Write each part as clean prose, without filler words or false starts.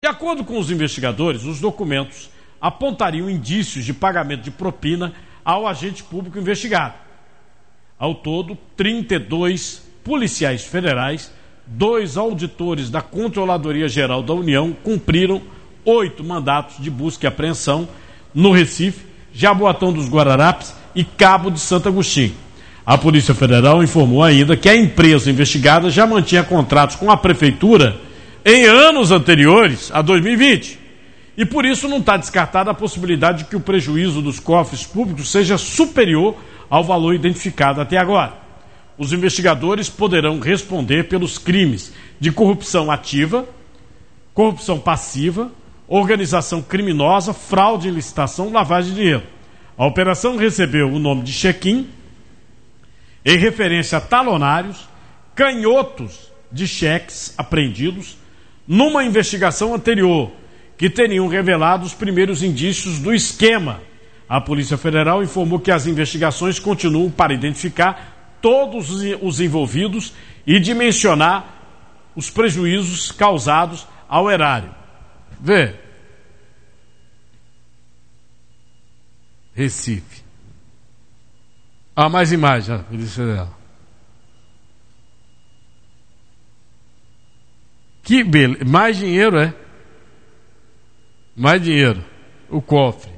acordo com os investigadores, os documentos apontariam indícios de pagamento de propina ao agente público investigado. Ao todo, 32 policiais federais, 2 auditores da Controladoria Geral da União cumpriram 8 mandatos de busca e apreensão no Recife, Jaboatão dos Guararapes e Cabo de Santo Agostinho. A Polícia Federal informou ainda que a empresa investigada já mantinha contratos com a Prefeitura em anos anteriores a 2020. E por isso não está descartada a possibilidade de que o prejuízo dos cofres públicos seja superior ao valor identificado até agora. Os investigadores poderão responder pelos crimes de corrupção ativa, corrupção passiva, organização criminosa, fraude em licitação, lavagem de dinheiro. A operação recebeu o nome de check-in em referência a talonários, canhotos de cheques apreendidos numa investigação anterior, que teriam revelado os primeiros indícios do esquema. A Polícia Federal informou que as investigações continuam para identificar todos os envolvidos e dimensionar os prejuízos causados ao erário. Vê. Recife. Mais imagem, Polícia Federal. Que beleza. Mais dinheiro, é? Mais dinheiro. O cofre.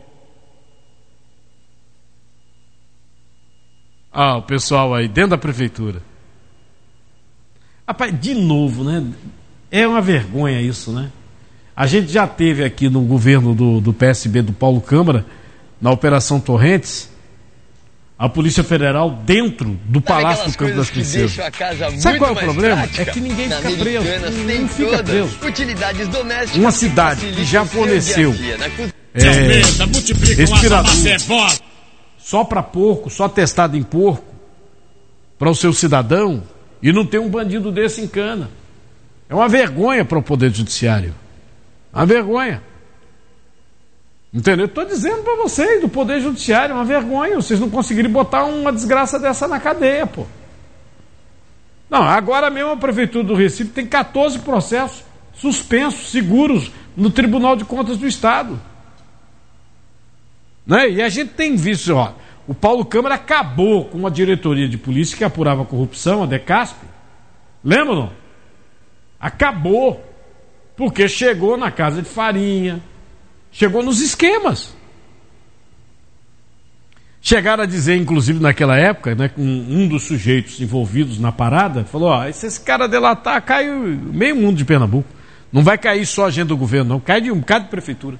O pessoal aí, dentro da prefeitura. Rapaz, de novo, né? É uma vergonha isso, né? A gente já teve aqui no governo do PSB, do Paulo Câmara, na Operação Torrentes, a Polícia Federal dentro do Palácio do Campo das Princesas. Sabe qual é o problema? É que ninguém fica preso. Ninguém fica preso. Uma cidade que já forneceu respirador só para porco, só testado em porco, para o seu cidadão, e não tem um bandido desse em cana. É uma vergonha para o Poder Judiciário. Uma vergonha. Entendeu? Estou dizendo para vocês, do Poder Judiciário, é uma vergonha. Vocês não conseguirem botar uma desgraça dessa na cadeia, pô. Não, agora mesmo a Prefeitura do Recife tem 14 processos suspensos, seguros, no Tribunal de Contas do Estado. Né? E a gente tem visto, o Paulo Câmara acabou com uma diretoria de polícia que apurava corrupção, a DECASP. Lembra, não? Acabou. Porque chegou na casa de farinha, chegou nos esquemas. Chegaram a dizer, inclusive naquela época, né, com um dos sujeitos envolvidos na parada, falou, se esse cara delatar, cai meio mundo de Pernambuco. Não vai cair só a gente do governo, não. Cai de um bocado de prefeitura.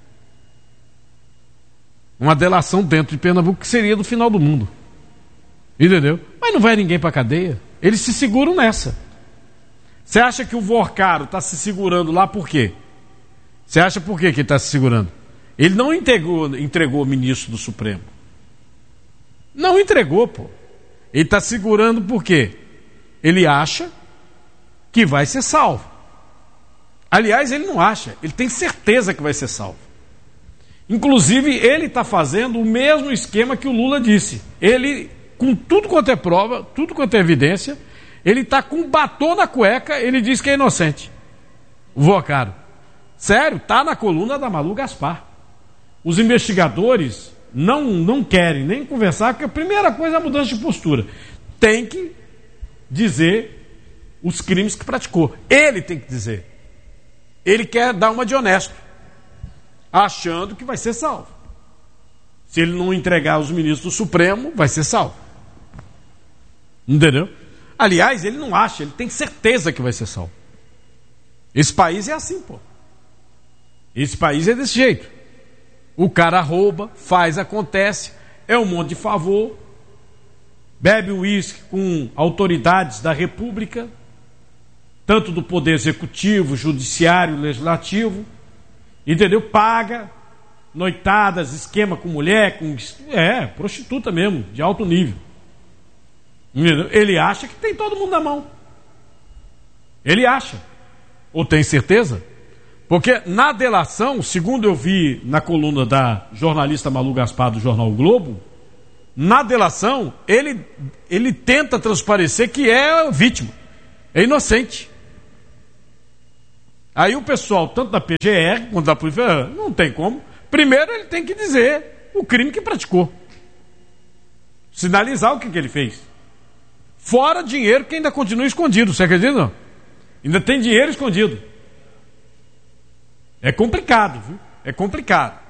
Uma delação dentro de Pernambuco que seria do final do mundo. Entendeu? Mas não vai ninguém para cadeia. Eles se seguram nessa. Você acha que o Vorcaro está se segurando lá por quê? Você acha por quê que ele está se segurando? Ele não entregou o ministro do Supremo. Não entregou, pô. Ele está segurando por quê? Ele acha que vai ser salvo. Aliás, ele não acha, ele tem certeza que vai ser salvo. Inclusive, ele está fazendo o mesmo esquema que o Lula disse. Ele, com tudo quanto é prova, tudo quanto é evidência, ele está com um batom na cueca, ele diz que é inocente. O Vorcaro. Sério, está na coluna da Malu Gaspar. Os investigadores não querem nem conversar, porque a primeira coisa é a mudança de postura. Tem que dizer os crimes que praticou. Ele tem que dizer. Ele quer dar uma de honesto, achando que vai ser salvo. Se ele não entregar os ministros do Supremo, vai ser salvo. Entendeu? Aliás, ele não acha, ele tem certeza que vai ser salvo. Esse país é assim, pô. Esse país é desse jeito. O cara rouba, faz, acontece, é um monte de favor, bebe uísque com autoridades da República, tanto do Poder Executivo, Judiciário, Legislativo, entendeu? Paga noitadas, esquema com mulher, prostituta mesmo, de alto nível. Entendeu? Ele acha que tem todo mundo na mão. Ele acha. Ou tem certeza? Porque na delação, segundo eu vi na coluna da jornalista Malu Gaspar do Jornal o Globo, na delação, ele tenta transparecer que é vítima, é inocente. Aí o pessoal, tanto da PGR quanto da Polícia Federal, não tem como. Primeiro ele tem que dizer o crime que praticou. Sinalizar o que ele fez. Fora dinheiro que ainda continua escondido, você acredita? Não? Ainda tem dinheiro escondido. É complicado, viu? É complicado.